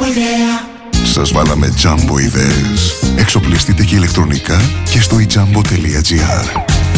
Σας βάλαμε Jumbo ιδέες. Εξοπλιστείτε και ηλεκτρονικά και στο ijumbo.gr.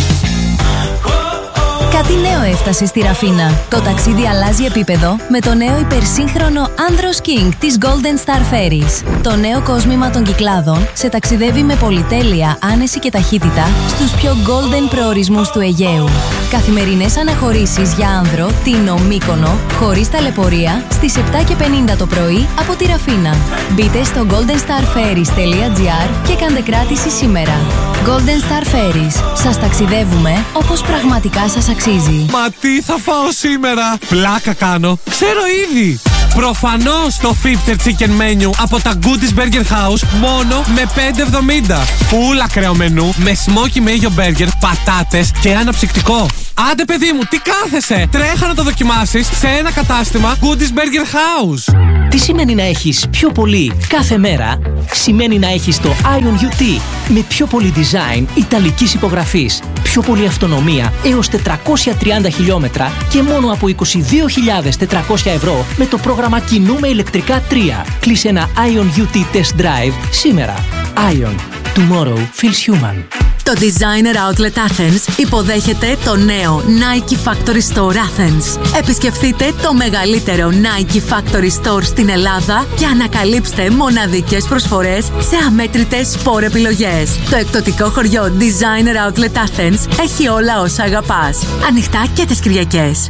Κάτι νέο έφτασε στη Ραφίνα. Το ταξίδι αλλάζει επίπεδο με το νέο υπερσύγχρονο Andros King της Golden Star Ferries. Το νέο κόσμημα των Κυκλάδων σε ταξιδεύει με πολυτέλεια, άνεση και ταχύτητα στους πιο golden προορισμούς του Αιγαίου. Καθημερινές αναχωρήσεις για άνδρο, Τίνο, Μύκονο, χωρίς ταλαιπωρία, στις 7:50 το πρωί από τη Ραφίνα. Μπείτε στο goldenstarferries.gr και κάντε κράτηση σήμερα. Golden Star Ferries. Σας ταξιδεύουμε όπως πραγματικά σας αξίζει. Μα τι θα φάω σήμερα? Πλάκα κάνω. Ξέρω ήδη. Προφανώς το 50 chicken menu από τα Goodies Burger House μόνο με 5,70. Φουλ ακραίο μενού με smoky mayo burger, πατάτες και αναψυκτικό. Άντε παιδί μου, τι κάθεσαι? Τρέχα να το δοκιμάσεις σε ένα κατάστημα Goodies Burger House. Τι σημαίνει να έχεις πιο πολύ κάθε μέρα? Σημαίνει να έχεις το Ion UT με πιο πολύ design ιταλικής υπογραφής, πιο πολύ αυτονομία έως 430 χιλιόμετρα και μόνο από 22.400 ευρώ με το πρόγραμμα Κινούμε ηλεκτρικά 3. Κλείσε ένα Ion UT Test Drive σήμερα. Ion. Tomorrow feels human. Το Designer Outlet Athens υποδέχεται το νέο Nike Factory Store Athens. Επισκεφτείτε το μεγαλύτερο Nike Factory Store στην Ελλάδα και ανακαλύψτε μοναδικές προσφορές σε αμέτρητες σπορ επιλογές. Το εκπτωτικό χωριό Designer Outlet Athens έχει όλα όσα αγαπάς. Ανοιχτά και τις Κυριακές.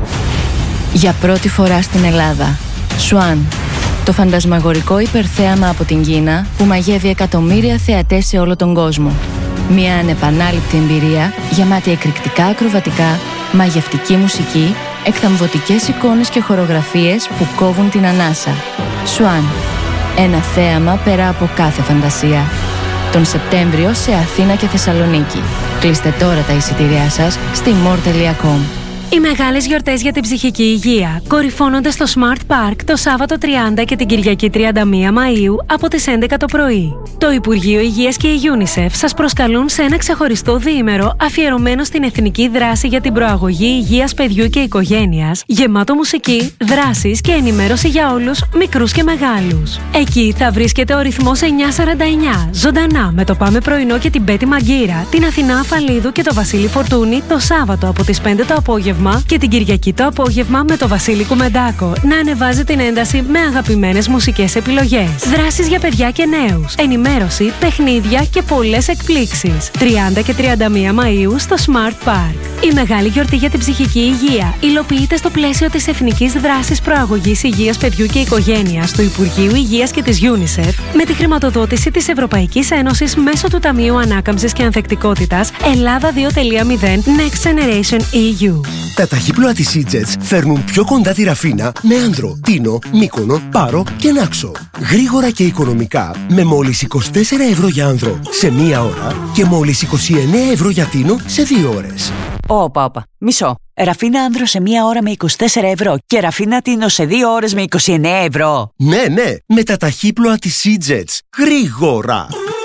Για πρώτη φορά στην Ελλάδα, Swan. Το φαντασμαγορικό υπερθέαμα από την Κίνα που μαγεύει εκατομμύρια θεατές σε όλο τον κόσμο. Μια ανεπανάληπτη εμπειρία γεμάτη εκρηκτικά ακροβατικά, μαγευτική μουσική, εκθαμβωτικές εικόνες και χορογραφίες που κόβουν την ανάσα. Swan. Ένα θέαμα πέρα από κάθε φαντασία. Τον Σεπτέμβριο σε Αθήνα και Θεσσαλονίκη. Κλείστε τώρα τα εισιτήριά σας στη more.com. Οι μεγάλες γιορτές για την ψυχική υγεία κορυφώνονται στο Smart Park το Σάββατο 30 και την Κυριακή 31 Μαΐου από τις 11 το πρωί. Το Υπουργείο Υγείας και η UNICEF σας προσκαλούν σε ένα ξεχωριστό διήμερο αφιερωμένο στην εθνική δράση για την προαγωγή υγείας παιδιού και οικογένειας, γεμάτο μουσική, δράσεις και ενημέρωση για όλους, μικρούς και μεγάλους. Εκεί θα βρίσκεται ο ρυθμός 949, ζωντανά με το Πάμε Πρωινό και την Πέτη Μαγκύρα, την Αθηνά Αφαλίδου και το Βασίλη Φορτούνη το Σάββατο από τις 5 το απόγευμα και την Κυριακή το απόγευμα με το Βασίλη Κουμεντάκο να ανεβάζει την ένταση με αγαπημένες μουσικές επιλογές. Δράσεις για παιδιά και νέους, ενημέρωση, παιχνίδια και πολλές εκπλήξεις. 30 και 31 Μαΐου στο Smart Park. Η μεγάλη γιορτή για την ψυχική υγεία υλοποιείται στο πλαίσιο της Εθνικής Δράσης Προαγωγής Υγείας Παιδιού και Οικογένειας του Υπουργείου Υγείας και της UNICEF με τη χρηματοδότηση της Ευρωπαϊκής Ένωσης μέσω του Ταμείου Ανάκαμψης και Ανθεκτικότητας Ελλάδα 2.0 Next Generation EU. Τα ταχύπλοα της EasyJet φέρνουν πιο κοντά τη Ραφίνα με Άνδρο, Τίνο, Μύκονο, Πάρο και Νάξο. Γρήγορα και οικονομικά με μόλις 24 ευρώ για Άνδρο σε μία ώρα και μόλις 29 ευρώ για Τίνο σε 2 ώρες. Όπα. Μισό. Ραφίνα Άνδρο σε μία ώρα με 24 ευρώ και Ραφίνα Τίνο σε 2 ώρες με 29 ευρώ. Ναι, με τα ταχύπλοα της EasyJet. Γρήγορα.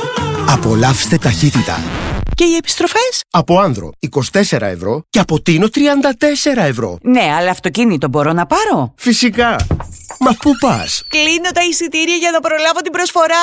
Απολαύστε ταχύτητα. Και οι επιστροφές? Από Άνδρο 24 ευρώ και από Τίνο 34 ευρώ. Ναι, αλλά αυτοκίνητο μπορώ να πάρω? Φυσικά. Μα πού πας? Κλείνω τα εισιτήρια για να προλάβω την προσφορά.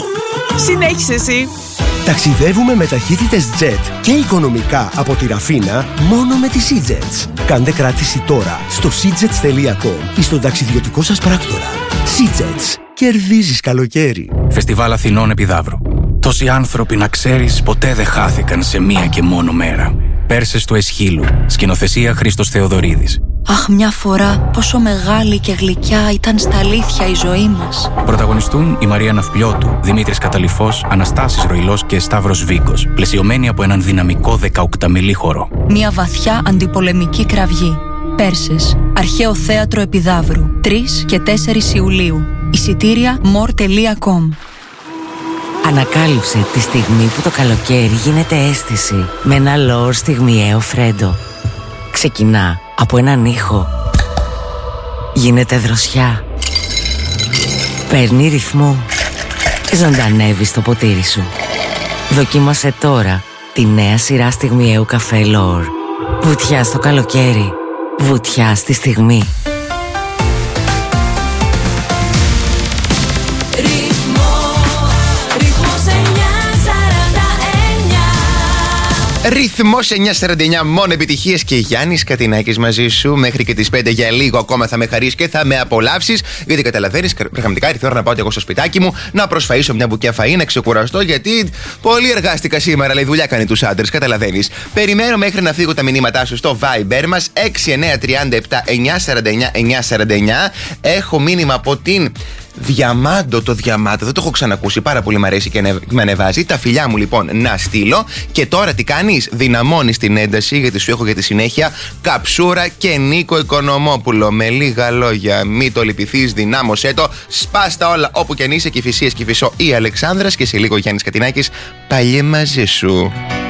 Συνέχισε εσύ. Ταξιδεύουμε με ταχύτητες jet και οικονομικά από τη Ραφίνα μόνο με τις EasyJets. Κάντε κράτηση τώρα στο seajets.com ή στον ταξιδιωτικό σας πράκτορα. EasyJets. Κερδίζεις καλοκαίρι. Φεστιβάλ Αθηνών Επιδαύρου. Τόσοι άνθρωποι να ξέρεις ποτέ δεν χάθηκαν σε μία και μόνο μέρα. Πέρσες του Εσχύλου. Σκηνοθεσία Χρήστος Θεοδωρίδης. Αχ, μια φορά πόσο μεγάλη και γλυκιά ήταν στα αλήθεια η ζωή μας. Πρωταγωνιστούν η Μαρία Ναυπλιώτου, Δημήτρης Καταλυφός, Αναστάσης Ροϊλός και Σταύρος Βίγκος, πλαισιωμένοι από έναν δυναμικό 18μηλή χορό. Μια βαθιά αντιπολεμική κραυγή. Πέρσες. Αρχαίο θέατρο Επιδαύρου. 3 και 4 Ιουλίου. Εισιτήρια more.com. Ανακάλυψε τη στιγμή που το καλοκαίρι γίνεται αίσθηση με ένα λόρ στιγμιαίο φρέντο. Ξεκινά από έναν ήχο. Γίνεται δροσιά. Παίρνει ρυθμό. Ζωντανεύει στο ποτήρι σου. Δοκίμασε τώρα τη νέα σειρά στιγμιαίου καφέ Λόρ. Βουτιά στο καλοκαίρι. Βουτιά στη στιγμή. Ρυθμός 949, μόνο επιτυχίες και Γιάννης Κατινάκης μαζί σου. Μέχρι και τις 5 για λίγο ακόμα θα με χαρείς και θα με απολαύσεις. Γιατί καταλαβαίνεις, πραγματικά ήρθε η ώρα να πάω και εγώ στο σπιτάκι μου, να προσφαίσω μια μπουκιά φαΐ, να ξεκουραστώ. Γιατί πολύ εργάστηκα σήμερα, λέει, δουλειά κάνει τους άντρες. Καταλαβαίνεις. Περιμένω μέχρι να φύγω τα μηνύματά σου στο Viber μας 6937 949 949. Έχω μήνυμα από την Διαμάντο, το Διαμάντο, δεν το έχω ξανακούσει. Πάρα πολύ μου αρέσει και με ανεβάζει. Τα φιλιά μου λοιπόν να στείλω. Και τώρα τι κάνεις? Δυναμώνεις την ένταση, γιατί σου έχω για τη συνέχεια Καψούρα και Νίκο Οικονομόπουλο. Με λίγα λόγια, μη το λυπηθείς, δυνάμωσέ το. Σπάστα όλα όπου και αν είσαι. Κηφισίες, Κηφισό ή Αλεξάνδρας. Και σε λίγο Γιάννης Κατινάκης, πάλι μαζί σου.